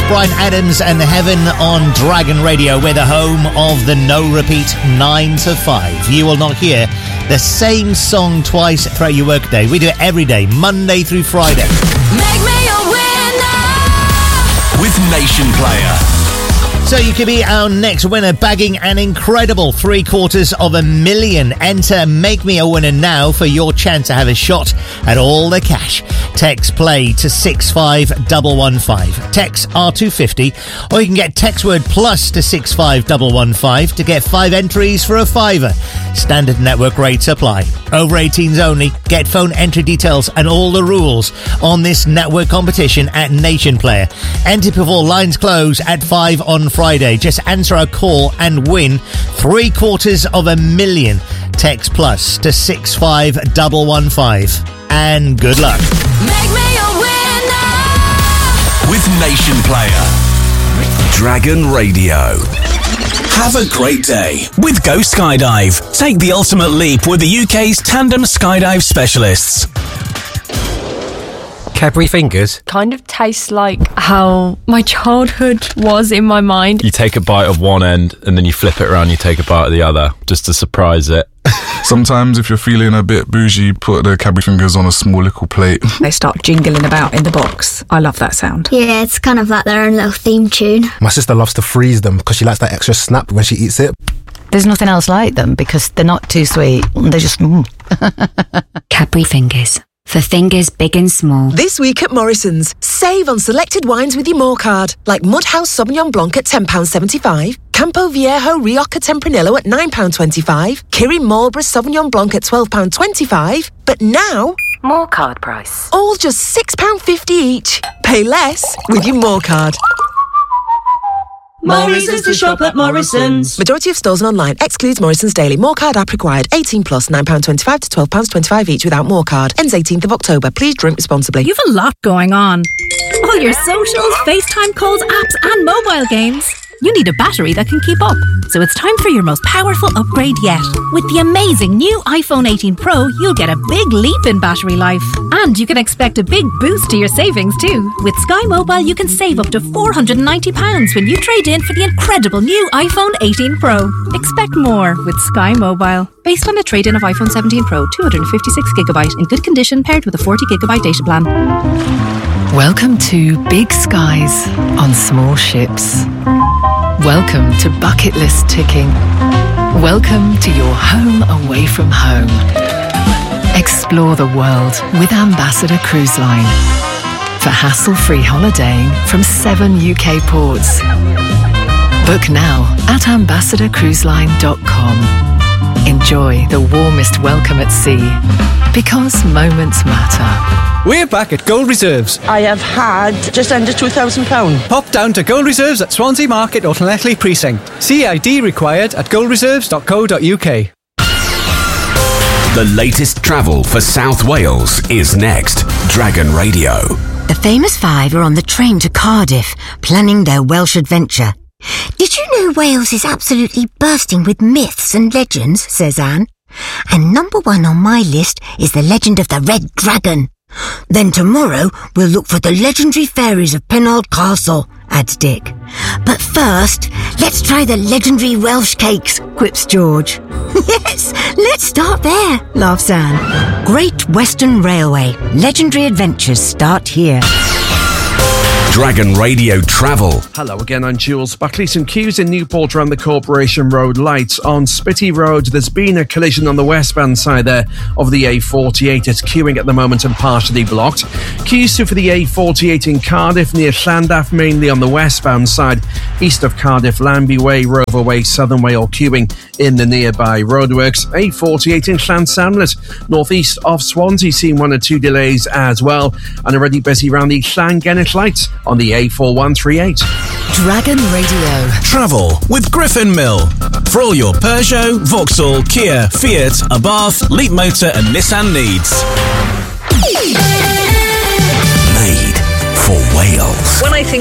Bryan Adams and Heaven on Dragon Radio. We're the home of the no repeat 9 to 5. You will not hear the same song twice throughout your workday. We do it every day, Monday through Friday. Make me a winner with Nation Player. So you could be our next winner, bagging an incredible $750,000. Enter Make Me a Winner now for your chance to have a shot at all the cash. Text play to 65115. Text R250, or you can get text word plus to 65115 to get 5 entries for a $5. Standard network rates apply. Over 18s only. Get phone entry details and all the rules on this network competition at Nation Player. Enter before lines close at 5 on Friday. Just answer our call and win $750,000. Text plus to 65115. And good luck. Make me a winner with Nation Player. Dragon Radio. Have a great day with Go Skydive. Take the ultimate leap with the UK's tandem skydive specialists. Cadbury Fingers kind of tastes like how my childhood was in my mind. You take a bite of one end and then you flip it around, you take a bite of the other just to surprise it. Sometimes if you're feeling a bit bougie, put the Cadbury Fingers on a small little plate. They start jingling about in the box. I love that sound. Yeah, it's kind of like their own little theme tune. My sister loves to freeze them because she likes that extra snap when she eats it. There's nothing else like them because they're not too sweet. They're just... Cadbury Fingers. For fingers big and small. This week at Morrison's, save on selected wines with your More card, like Mudhouse Sauvignon Blanc at £10.75, Campo Viejo Rioja Tempranillo at £9.25, Kirin Marlborough Sauvignon Blanc at £12.25, but now... More card price. All just £6.50 each. Pay less with your More card. More reasons to shop at Morrison's. Majority of stores and online. Excludes Morrison's Daily. More card app required. 18 plus. £9.25 to £12.25 each without More card. Ends 18th of October. Please drink responsibly. You've a lot going on. All your socials, FaceTime calls, apps and mobile games. You need a battery that can keep up. So it's time for your most powerful upgrade yet. With the amazing new iPhone 18 Pro, you'll get a big leap in battery life. And you can expect a big boost to your savings too. With Sky Mobile, you can save up to £490 when you trade in for the incredible new iPhone 18 Pro. Expect more with Sky Mobile. Based on a trade-in of iPhone 17 Pro, 256GB in good condition paired with a 40GB data plan. Welcome to Big Skies on Small Ships. Welcome to bucket list ticking. Welcome to your home away from home. Explore the world with Ambassador Cruise Line. For hassle-free holidaying from 7 UK ports. Book now at ambassadorcruiseline.com. Enjoy the warmest welcome at sea, because moments matter. We're back at Gold Reserves. I have had just under £2,000. Pop down to Gold Reserves at Swansea Market or Llanelli Precinct. CID required at goldreserves.co.uk. The latest travel for South Wales is next. Dragon Radio. The famous five are on the train to Cardiff, planning their Welsh adventure. Did you know Wales is absolutely bursting with myths and legends, says Anne. And number one on my list is the legend of the Red Dragon. Then tomorrow we'll look for the legendary fairies of Penarth Castle, adds Dick. But first, let's try the legendary Welsh cakes, quips George. Yes, let's start there, laughs Anne. Great Western Railway. Legendary adventures start here. Dragon Radio Travel. Hello again, I'm Jules Buckley. Some queues in Newport around the Corporation Road lights. On Spitty Road, there's been a collision on the westbound side there of the A48. It's queuing at the moment and partially blocked. Queues for the A48 in Cardiff near Llandaff, mainly on the westbound side. East of Cardiff, Lambie Way, Rover Way, Southern Way, all queuing in the nearby roadworks. A48 in Llansamlet, northeast of Swansea, seeing 1 or 2 delays as well. And already busy around the Llangennet lights on the A4138. Dragon Radio. Travel with Griffin Mill. For all your Peugeot, Vauxhall, Kia, Fiat, Abarth, Leap Motor and Nissan needs. Made for Wales. When I think